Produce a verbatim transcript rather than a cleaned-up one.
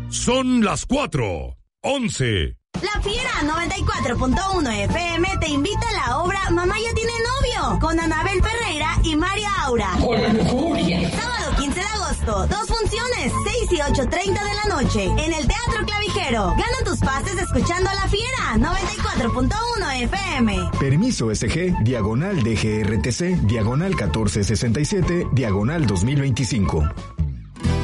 Son las cuatro, once. La Fiera noventa y cuatro punto uno F M te invita a la obra Mamá ya tiene novio, con Anabel Ferreira y María Aura. ¡Con lujuria! Sábado quince de agosto, dos funciones, seis y ocho treinta de la noche, en el Teatro Clavijero. Gana tus pases escuchando a La Fiera noventa y cuatro punto uno F M. Permiso S G, diagonal D G R T C, diagonal catorce sesenta y siete, diagonal dos mil veinticinco.